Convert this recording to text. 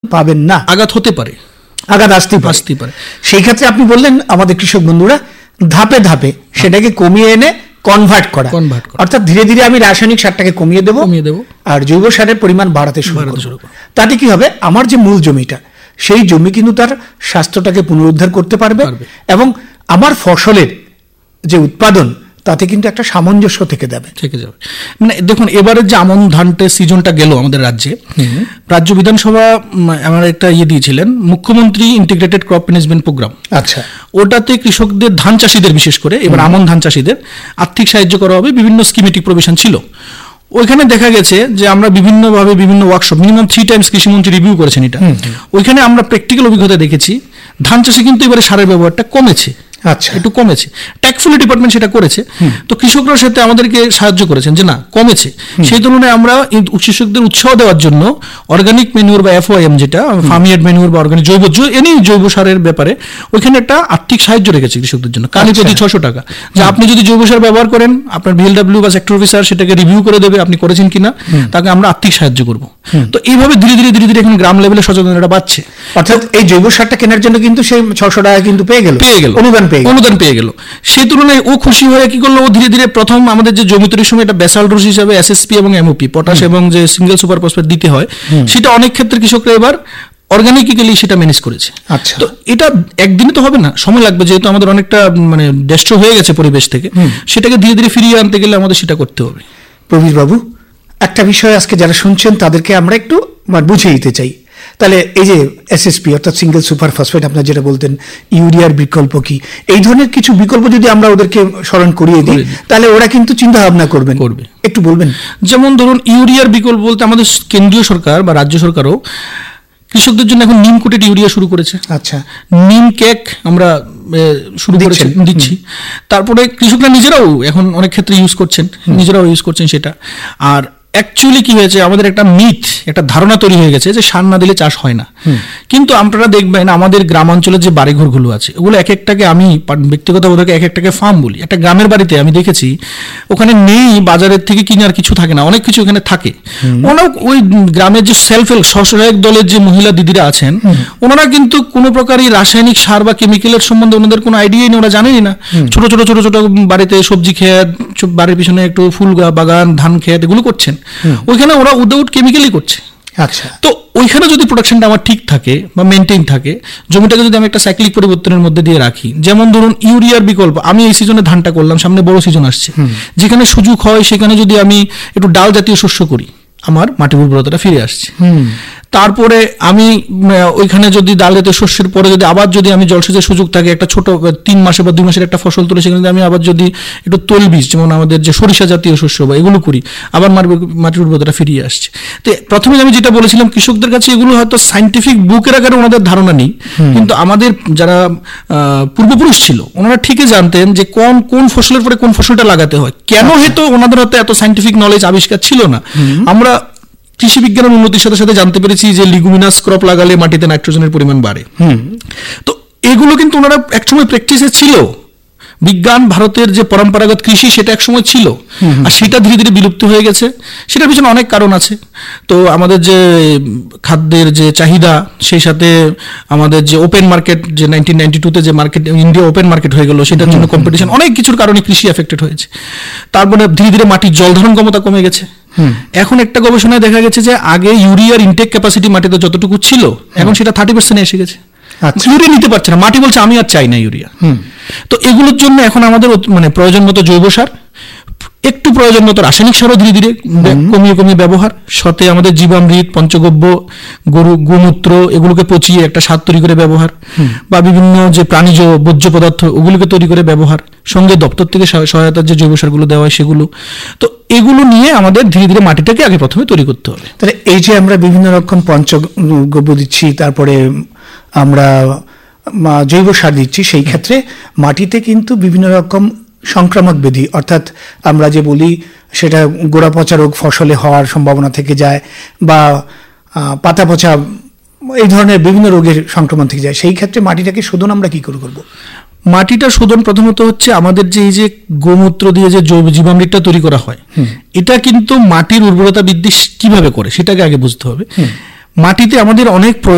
পাবেন না, আঘাত হতে পারে, আঘাত আসতে পারে। সেই ক্ষেত্রে আপনি বললেন আমাদের কৃষক বন্ধুরা ধাপে ধাপে সেটাকে কমিয়ে এনে কনভার্ট করা, অর্থাৎ ধীরে ধীরে আমি রাসায়নিক সারটাকে কমিয়ে দেবো আর জৈব সারের পরিমাণ বাড়াতে শুরু করব। তাতে কি হবে, আমার যে মূল জমিটা সেই জমি কিন্তু তার স্বাস্থ্যটাকে পুনরুদ্ধার করতে পারবে এবং আমার ফসলের যে উৎপাদন তাতে কিন্তু একটা সামঞ্জস্য থেকে যাবে। মানে দেখুন, এবারে যে আমন ধানটের সিজনটা গেল আমাদের রাজ্যে, রাজ্য বিধানসভা আমার একটা দিয়েছিলেন, মুখ্যমন্ত্রী ইন্টিগ্রেটেড ক্রপ ম্যানেজমেন্ট প্রোগ্রাম। আচ্ছা, ওটাতে কৃষকদের, ধান চাষিদের বিশেষ করে এবার আমন ধান চাষিদের আর্থিক সাহায্য করা হবে, বিভিন্ন স্কিমেটিক প্রভিশন ছিল। ওইখানে দেখা গেছে যে আমরা বিভিন্নভাবে বিভিন্ন ওয়ার্কশপ, মিনিমাম 3 টাইমস কৃষিমন্ত্রী রিভিউ করেছেন এটা। ওইখানে আমরা প্র্যাকটিক্যাল অভিজ্ঞতা দেখেছি ধান চাষে কিন্তু এবারে সারের ব্যবহারটা কমেছে, একটু কমেছে। ট্যাক্সফুলি ডিপার্টমেন্ট সেটা করেছে, তো কৃষকরা সাথে আমাদেরকে সাহায্য করেছেন যে না কমেছে। সেই তুলনায় আমরা কৃষকদের উৎসাহ দেওয়ার জন্য অর্গানিক ম্যানিউর বা FOM, যেটা ফার্মিয়ার্ড ম্যানিউর বা অর্গানিক জৈব সারের ব্যাপারে ওইখানে একটা আর্থিক সাহায্য রেখেছে কৃষকদের জন্য, কালি প্রতি 600 টাকা। যে আপনি যদি জৈব সার ব্যবহার করেন, আপনার VLW বা সেক্টর অফিসার সেটাকে রিভিউ করে দেবে আপনি করেছেন কিনা, তাকে আমরা আর্থিক সাহায্য করব। তো এইভাবে ধীরে ধীরে এখন গ্রাম লেভেলে সচেতনতা বাড়ছে। অর্থাৎ এই জৈব সারটা কেনার জন্য কিন্তু সেই 600 টাকা কিন্তু পেয়ে গেল, অনুদান পেয়ে গেল। সেই তুলনায় ও খুশি হয়ে কি করলো, ও ধীরে ধীরে প্রথম আমাদের যে জমি তৈরির সময় একটা বেসাল ডোজ হিসাবে SSP এবং MOP, পটাশ এবং যে সিঙ্গেল সুপার ফসফেট দিতে হয়, সেটা অনেক ক্ষেত্রে কৃষকরা এবার অর্গানিক্যালি সেটা ম্যানেজ করেছে। আচ্ছা, তো এটা একদিনে তো হবে না, সময় লাগবে, যেহেতু আমাদের অনেকটা মানে ডেস্ট্রয় হয়ে গেছে পরিবেশ থেকে, সেটাকে ধীরে ধীরে ফিরিয়ে আনতে গেলে আমাদের সেটা করতে হবে। প্রবীর বাবু, একটা বিষয় আজকে যারা শুনছেন তাদেরকে আমরা একটু বুঝিয়ে দিতে চাই। তাহলে এই যে SSP অর্থাৎ সিঙ্গেল সুপার ফসফেট, আপনার যেটা বলতেন ইউরিয়ার বিকল্প কি, এই ধরনের কিছু বিকল্প যদি আমরা ওদেরকে স্মরণ করিয়ে দিই তাহলে ওরা কিন্তু চিন্তা ভাবনা করবে। একটু বলবেন? যেমন ধরুন ইউরিয়ার বিকল্প বলতে আমাদের কেন্দ্রীয় সরকার বা রাজ্য সরকারও কৃষকদের জন্য এখন নিম কোটেড ইউরিয়া শুরু করেছে। আচ্ছা, নিম কেক আমরা শুরু করেছি, দিচ্ছি। তারপরে কৃষকরা নিজেরাও এখন অনেক ক্ষেত্রে ইউজ করছেন সেটা। আর অ্যাকচুয়ালি কি হয়েছে, আমাদের একটা মিথ, একটা ধারণা তৈরি হয়ে গেছে যে সার না দিলে চাষ হয় না। কিন্তু আপনারা দেখবেন আমাদের গ্রামাঞ্চলের যে বাড়িঘরগুলো আছে ওগুলো এক একটাকে, আমি ব্যক্তিগতভাবে এক একটাকে ফার্ম বলি। একটা গ্রামের বাড়িতে আমি দেখেছি ওখানে নেই বাজারের থেকে কিনার কিছু থাকে না, অনেক কিছু এখানে থাকে। ওনারা ওই গ্রামের যে সেলফ হেল্প স্বসহায়ক দলের যে মহিলা দিদিরা আছেন, ওনারা কিন্তু কোনো প্রকারই রাসায়নিক সার বা কেমিক্যালের সম্বন্ধে ওনাদের কোনো আইডিয়াই নেই, ওরা জানেই না। ছোট ছোট বাড়িতে সবজি ক্ষেত, বাড়ির পিছনে একটু ফুল বাগান, ধান ক্ষেত, এগুলো করছেন। ওইখানে ওরা উইদাউট কেমিক্যালই করছে। আচ্ছা, তো ওইখানে যদি প্রোডাকশনটা আমার ঠিক থাকে বা মেনটেইন থাকে, জমিটাকে যদি আমি একটা সাইক্লিক পরিবর্তনের মধ্যে দিয়ে রাখি, যেমন ধরুন ইউরিয়ার বিকল্প, আমি এই সিজনে ধানটা করলাম, সামনে বড় সিজন আসছে, যেখানে সুযোগ হয় সেখানে যদি আমি একটু ডাল জাতীয় শস্য করি, আমার মাটির উর্বরতাটা ফিরে আসছে। তারপরে আমি ওইখানে যদি ডাল জাতীয় শস্যের পরে যদি আবার যদি আমি জলসেচের সুযোগ থাকে, একটা ছোট 3 মাসে বা 2 মাসের একটা ফসল তুলে সেখানে আমি আবার যদি একটু তৈলবীজ, যেমন আমাদের যে সরিষা জাতীয় শস্য বা এগুলো করি, আবার মাটির উর্বরতাটা ফিরিয়ে আসছে। তো প্রথমে আমি যেটা বলেছিলাম, কৃষকদের কাছে এগুলো হয়তো সাইন্টিফিক বুকের আকারে ওনাদের ধারণা নেই, কিন্তু আমাদের যারা পূর্বপুরুষ ছিল ওনারা ঠিকই জানতেন যে কোন ফসলের পরে কোন ফসলটা লাগাতে হয়। কেন হয়তো ওনাদের হয়তো এত সাইন্টিফিক নলেজ আবিষ্কার ছিল না। আমরা কৃষি বিজ্ঞানের উন্নতির সাথে সাথে জানতে পেরেছি যে লিগুমিনাস ক্রপ লাগালে মাটিতে নাইট্রোজেনের পরিমাণ বাড়ে। তো এগুলো কিন্তু ওনারা একসময় প্র্যাকটিসে ছিল। বিজ্ঞান, ভারতের যে পরম্পরাগত কৃষি সেটা একসময় ছিল, আর সেটা ধীরে ধীরে বিলুপ্ত হয়ে গেছে। সেটার পিছনে অনেক কারণ আছে। তো আমাদের যে খাদ্যের যে চাহিদা, সেই সাথে আমাদের যে ওপেন মার্কেট, যে 1992-তে যে মার্কেট, ইন্ডিয়া ওপেন মার্কেট হয়ে গেল, সেটার জন্য কম্পিটিশন, অনেক কিছুর কারণে কৃষি এফেক্টেড হয়েছে। তারপরে ধীরে ধীরে মাটির জল ধারণ ক্ষমতা কমে গেছে। এখন একটা গবেষণায় দেখা গেছে যে আগে ইউরিয়ার ইনটেক ক্যাপাসিটি মাটিতে যতটুকু ছিল, এখন সেটা 30% এসে গেছে। ইউরিয়া নিতে পারছে না, মাটি বলছে আমি আর চাই না ইউরিয়া। তো এগুলোর জন্য এখন আমাদের প্রয়োজন মতো জৈব সার, একটু প্রয়োজন মতো রাসায়নিক সারও ধীরে ধীরে কমিয়ে ব্যবহার, সাথে আমাদের জীবামৃত, পঞ্চগব্য, গোমূত্র, এগুলোকে পচিয়ে একটা সার তৈরি করে ব্যবহার, বা বিভিন্ন যে প্রাণীজ বর্জ্য পদার্থ ওগুলোকে তৈরি করে ব্যবহার, সঙ্গে দপ্তর থেকে সহায়তার যে জৈব সারগুলো দেওয়া হয় সেগুলো। তো এগুলো নিয়ে আমাদের ধীরে ধীরে মাটিটাকে আগে প্রথমে তৈরি করতে হবে। তাহলে এই যে আমরা বিভিন্ন রকম পঞ্চগব্য দিচ্ছি, তারপরে আমরা জৈব সার দিচ্ছি, সেই ক্ষেত্রে মাটিতে কিন্তু বিভিন্ন রকম সংক্রামক ব্যাধি, অর্থাৎ আমরা যে বলি সেটা গোড়া পচা রোগ ফসলে হওয়ার সম্ভাবনা থেকে যায়, বা পাতা পচা, এই ধরনের বিভিন্ন রোগের সংক্রমণ থেকে যায়। সেই ক্ষেত্রে মাটিটাকে শোধন আমরা কি করে করব? মাটিটা শোধন প্রথমত হচ্ছে আমাদের যে এই যে গোমূত্র দিয়ে যে জৈব জীবামৃতটা তৈরি করা হয়, এটা কিন্তু মাটির উর্বরতা বৃদ্ধি কিভাবে করে সেটাকে আগে বুঝতে হবে। মাটিতে আমাদের অনেক